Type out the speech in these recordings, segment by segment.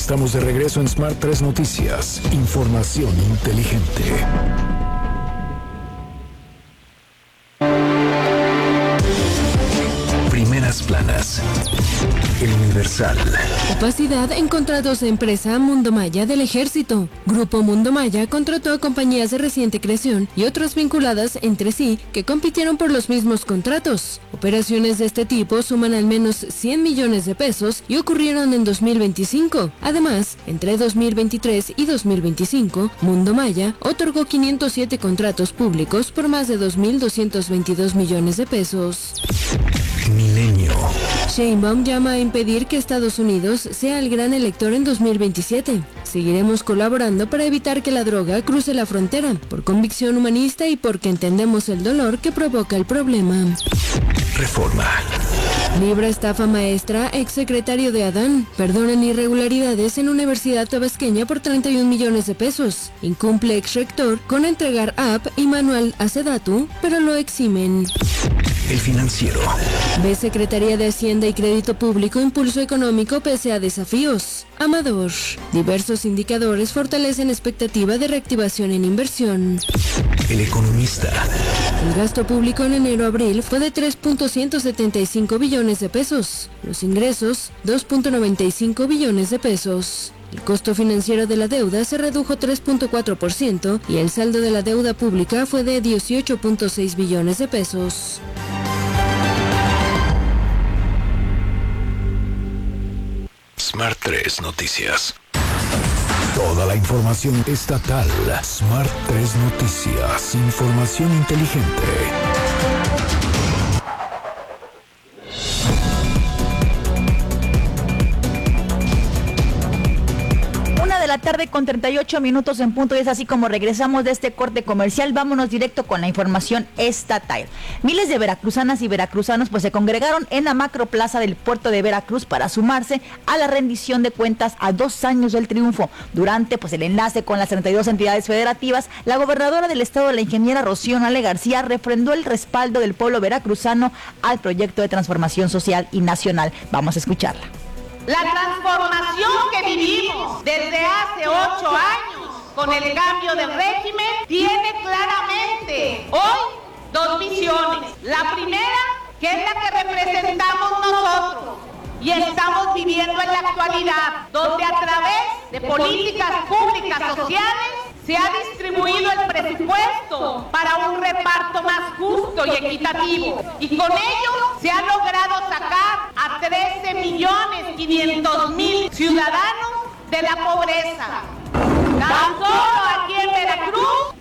Estamos de regreso en Smart 3 Noticias. Información inteligente. Primeras planas. El Universal. Opacidad en contratos de empresa Mundo Maya del Ejército. Grupo Mundo Maya contrató a compañías de reciente creación y otras vinculadas entre sí que compitieron por los mismos contratos. Operaciones de este tipo suman al menos 100 millones de pesos y ocurrieron en 2025. Además, entre 2023 y 2025, Mundo Maya otorgó 507 contratos públicos por más de 2.222 millones de pesos. Milenio. Sheinbaum llama a impedir que Estados Unidos sea el gran elector en 2027. Seguiremos colaborando para evitar que la droga cruce la frontera, por convicción humanista y porque entendemos el dolor que provoca el problema. Reforma. Libra estafa maestra, exsecretario de Adán. Perdonan irregularidades en Universidad Tabasqueña por 31 millones de pesos. Incumple exrector con entregar app y manual a Sedatu, pero lo eximen. El Financiero. Ve Secretaría de Hacienda y Crédito Público impulso económico pese a desafíos. Amador. Diversos indicadores fortalecen expectativa de reactivación en inversión. El Economista. El gasto público en enero-abril fue de 3.175 billones de pesos. Los ingresos, 2.95 billones de pesos. El costo financiero de la deuda se redujo 3.4% y el saldo de la deuda pública fue de 18.6 billones de pesos. Smart 3 Noticias. Toda la información estatal. Smart 3 Noticias. Información inteligente. La tarde con 38 minutos en punto, y es así como regresamos de este corte comercial. Vámonos directo con la información estatal. Miles de veracruzanas y veracruzanos se congregaron en la macroplaza del puerto de Veracruz para sumarse a la rendición de cuentas a 2 años del triunfo. Durante el enlace con las 32 entidades federativas, la gobernadora del estado, la ingeniera Rocío Nale García, refrendó el respaldo del pueblo veracruzano al proyecto de transformación social y nacional. Vamos a escucharla. La transformación que vivimos desde hace 8 años con el cambio de régimen tiene claramente hoy 2 visiones. La primera, que es la que representamos nosotros y estamos viviendo en la actualidad, donde a través de políticas públicas sociales se ha distribuido el presupuesto para un reparto más justo y equitativo, y con ello se ha logrado sacar a 13.500.000 ciudadanos de la pobreza. Tan solo aquí en Veracruz,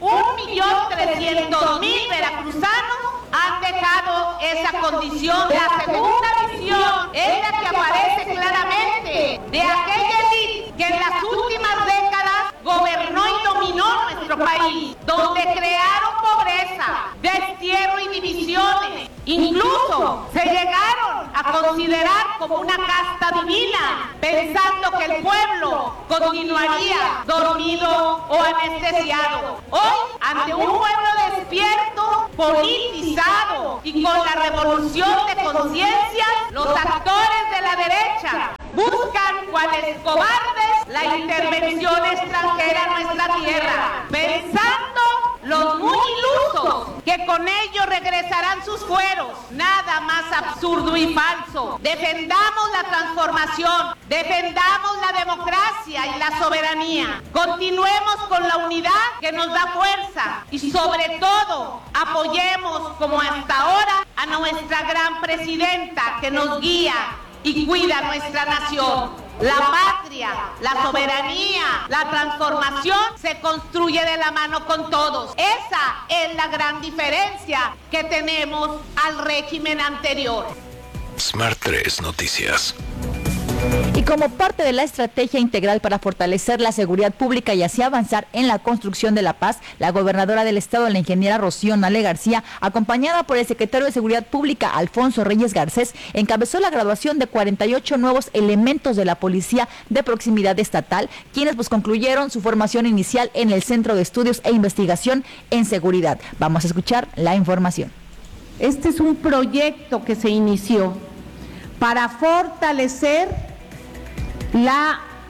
1.300.000 veracruzanos han dejado esa condición. La segunda visión es la que aparece claramente de aquella élite que en las últimas décadas gobernó y dominó nuestro país, donde crearon pobreza, destierro y divisiones. Incluso se llegaron a considerar como una casta divina, pensando que el pueblo continuaría dormido o anestesiado. Hoy, ante un pueblo despierto, politizado y con la revolución de conciencia, los actores de la derecha buscan, cuales cobardes, la intervención extranjera en nuestra tierra, pensando los muy ilusos que con ello regresarán sus fueros. Nada más absurdo y falso. Defendamos la transformación, defendamos la democracia y la soberanía. Continuemos con la unidad que nos da fuerza y sobre todo apoyemos como hasta ahora a nuestra gran presidenta que nos guía y cuida nuestra nación. La patria, la soberanía, la transformación se construye de la mano con todos. Esa es la gran diferencia que tenemos al régimen anterior. Smart 3 Noticias. Y como parte de la estrategia integral para fortalecer la seguridad pública y así avanzar en la construcción de la paz, la gobernadora del estado, la ingeniera Rocío Nale García, acompañada por el secretario de Seguridad Pública, Alfonso Reyes Garcés, encabezó la graduación de 48 nuevos elementos de la Policía de Proximidad Estatal, quienes concluyeron su formación inicial en el Centro de Estudios e Investigación en Seguridad. Vamos a escuchar la información. Este es un proyecto que se inició para fortalecer la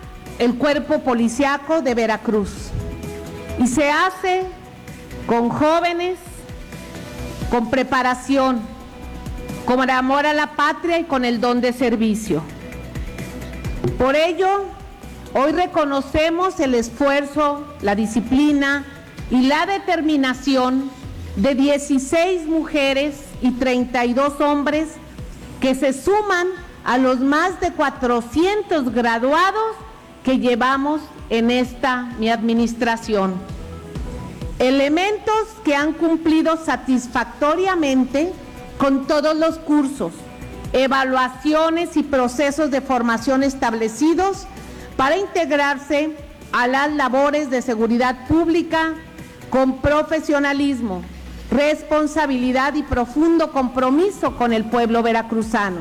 el Cuerpo Policiaco de Veracruz. Y se hace con jóvenes, con preparación, con amor a la patria y con el don de servicio. Por ello, hoy reconocemos el esfuerzo, la disciplina y la determinación de 16 mujeres y 32 hombres que se suman a los más de 400 graduados que llevamos en esta mi administración. Elementos que han cumplido satisfactoriamente con todos los cursos, evaluaciones y procesos de formación establecidos para integrarse a las labores de seguridad pública con profesionalismo, responsabilidad y profundo compromiso con el pueblo veracruzano.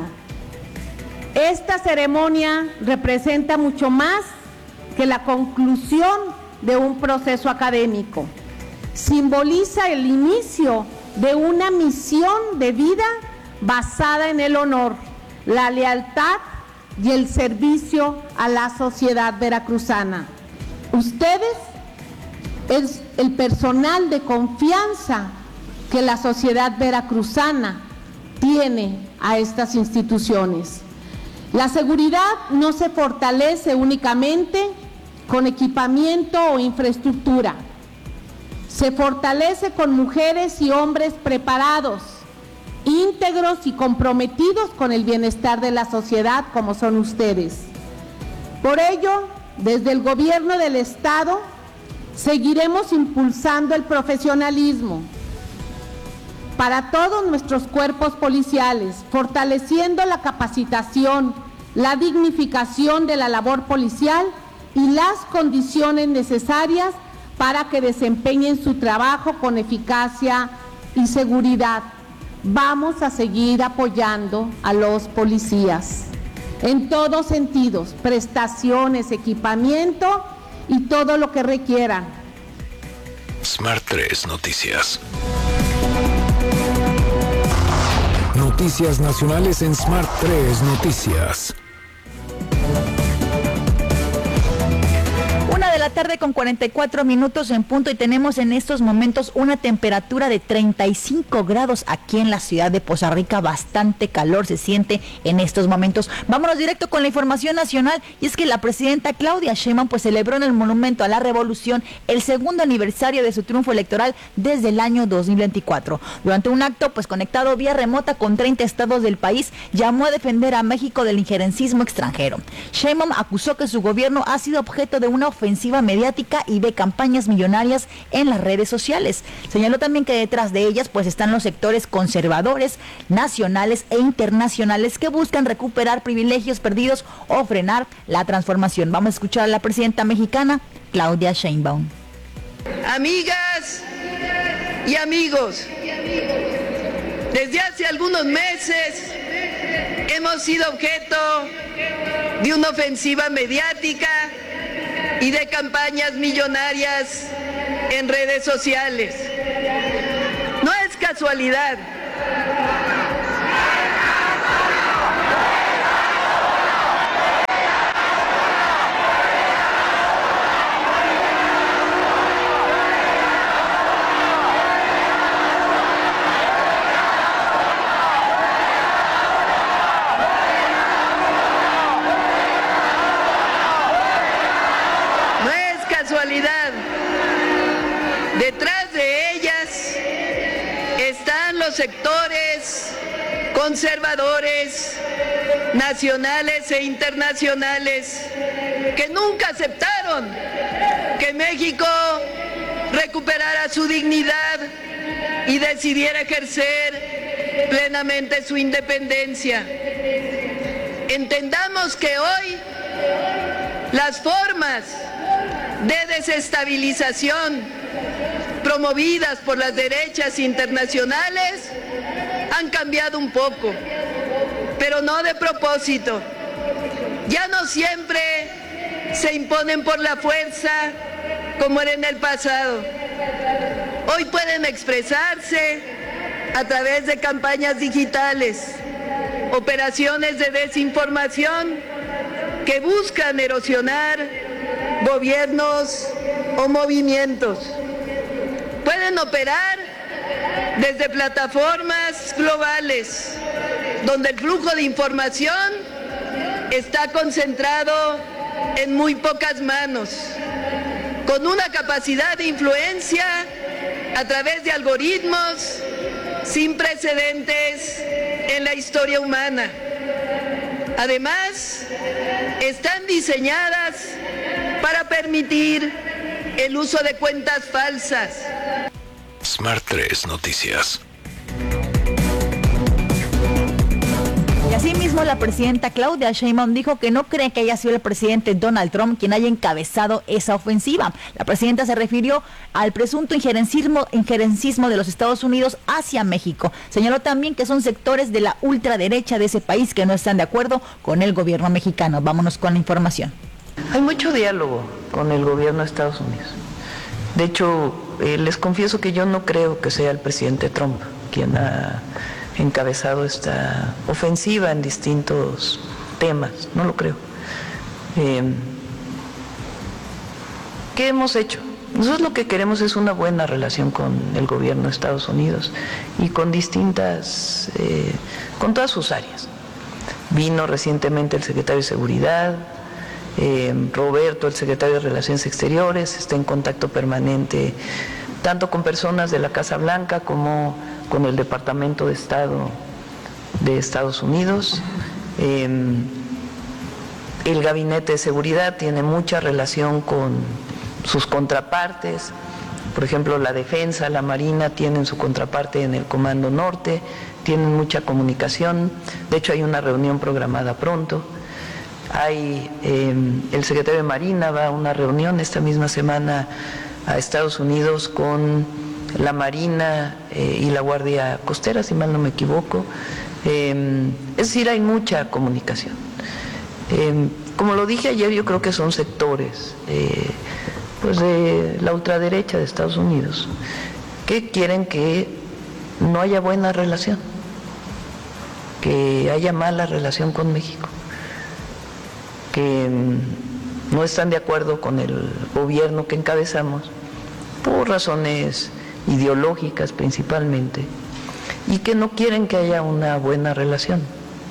Esta ceremonia representa mucho más que la conclusión de un proceso académico. Simboliza el inicio de una misión de vida basada en el honor, la lealtad y el servicio a la sociedad veracruzana. Ustedes es el personal de confianza que la sociedad veracruzana tiene a estas instituciones. La seguridad no se fortalece únicamente con equipamiento o infraestructura. Se fortalece con mujeres y hombres preparados, íntegros y comprometidos con el bienestar de la sociedad como son ustedes. Por ello, desde el gobierno del Estado, seguiremos impulsando el profesionalismo para todos nuestros cuerpos policiales, fortaleciendo la capacitación, la dignificación de la labor policial y las condiciones necesarias para que desempeñen su trabajo con eficacia y seguridad. Vamos a seguir apoyando a los policías en todos sentidos, prestaciones, equipamiento y todo lo que requieran. Smart 3 Noticias. Noticias nacionales en Smart 3 Noticias. 1:00 con 44 minutos en punto y tenemos en estos momentos una temperatura de 35 grados aquí en la ciudad de Poza Rica. Bastante calor se siente en estos momentos. Vámonos directo con la información nacional, y es que la presidenta Claudia Sheinbaum pues celebró en el Monumento a la Revolución el segundo aniversario de su triunfo electoral desde el año 2024. Durante un acto pues conectado vía remota con 30 estados del país, llamó a defender a México del injerencismo extranjero. Sheinbaum acusó que su gobierno ha sido objeto de una ofensiva mediática y de campañas millonarias en las redes sociales. Señaló también que detrás de ellas pues están los sectores conservadores, nacionales e internacionales que buscan recuperar privilegios perdidos o frenar la transformación. Vamos a escuchar a la presidenta mexicana, Claudia Sheinbaum. Amigas y amigos, desde hace algunos meses hemos sido objeto de una ofensiva mediática y de campañas millonarias en redes sociales. No es casualidad. Detrás de ellas están los sectores conservadores, nacionales e internacionales, que nunca aceptaron que México recuperara su dignidad y decidiera ejercer plenamente su independencia. Entendamos que hoy las formas de desestabilización promovidas por las derechas internacionales han cambiado un poco, pero no de propósito. Ya no siempre se imponen por la fuerza como era en el pasado. Hoy pueden expresarse a través de campañas digitales, operaciones de desinformación que buscan erosionar gobiernos o movimientos. Pueden operar desde plataformas globales, donde el flujo de información está concentrado en muy pocas manos, con una capacidad de influencia a través de algoritmos sin precedentes en la historia humana. Además, están diseñadas para permitir el uso de cuentas falsas. Smart 3 Noticias. Y asimismo, la presidenta Claudia Sheinbaum dijo que no cree que haya sido el presidente Donald Trump quien haya encabezado esa ofensiva. La presidenta se refirió al presunto injerencismo de los Estados Unidos hacia México. Señaló también que son sectores de la ultraderecha de ese país que no están de acuerdo con el gobierno mexicano. Vámonos con la información. Hay mucho diálogo con el gobierno de Estados Unidos. De hecho, les confieso que yo no creo que sea el presidente Trump quien ha encabezado esta ofensiva en distintos temas, no lo creo. ¿Qué hemos hecho? Nosotros lo que queremos es una buena relación con el gobierno de Estados Unidos y con con todas sus áreas. Vino recientemente el secretario de Seguridad, Roberto, el secretario de Relaciones Exteriores, está en contacto permanente tanto con personas de la Casa Blanca como con el Departamento de Estado de Estados Unidos. El Gabinete de Seguridad tiene mucha relación con sus contrapartes, por ejemplo la Defensa, la Marina tienen su contraparte en el Comando Norte, tienen mucha comunicación, de hecho hay una reunión programada pronto. El secretario de Marina va a una reunión esta misma semana a Estados Unidos con la Marina y la Guardia Costera, si mal no me equivoco. Es decir, hay mucha comunicación. Como lo dije ayer, yo creo que son sectores pues de la ultraderecha de Estados Unidos que quieren que no haya buena relación, que haya mala relación con México, que no están de acuerdo con el gobierno que encabezamos por razones ideológicas principalmente y que no quieren que haya una buena relación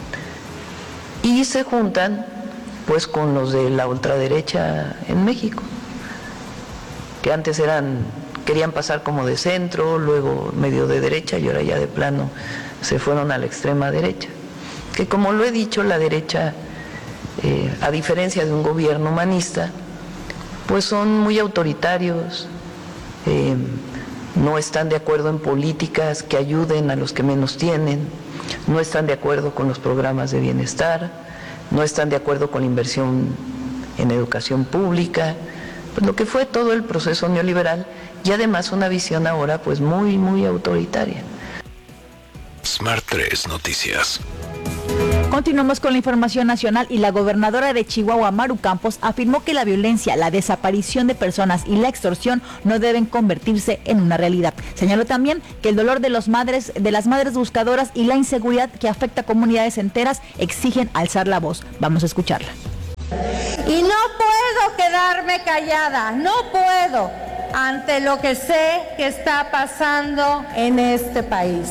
y se juntan pues con los de la ultraderecha en México, que antes querían pasar como de centro, luego medio de derecha y ahora ya de plano se fueron a la extrema derecha, que como lo he dicho, la derecha a diferencia de un gobierno humanista, pues son muy autoritarios, no están de acuerdo en políticas que ayuden a los que menos tienen, no están de acuerdo con los programas de bienestar, no están de acuerdo con la inversión en educación pública, pues lo que fue todo el proceso neoliberal y además una visión ahora pues muy, muy autoritaria. Smart 3 Noticias. Continuamos con la información nacional y la gobernadora de Chihuahua, Maru Campos, afirmó que la violencia, la desaparición de personas y la extorsión no deben convertirse en una realidad. Señaló también que el dolor de las madres buscadoras y la inseguridad que afecta a comunidades enteras exigen alzar la voz. Vamos a escucharla. Y no puedo quedarme callada, no puedo ante lo que sé que está pasando en este país.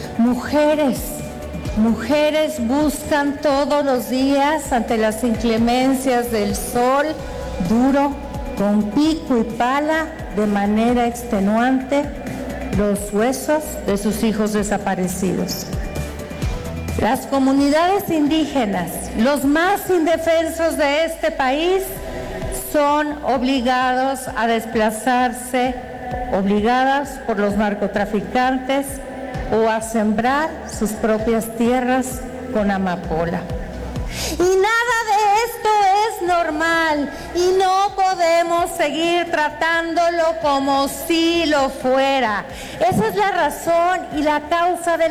Mujeres buscan todos los días ante las inclemencias del sol duro, con pico y pala, de manera extenuante, los huesos de sus hijos desaparecidos. Las comunidades indígenas, los más indefensos de este país, son obligados a desplazarse, obligadas por los narcotraficantes, o a sembrar sus propias tierras con amapola. Y nada de esto es normal y no podemos seguir tratándolo como si lo fuera. Esa es la razón y la causa de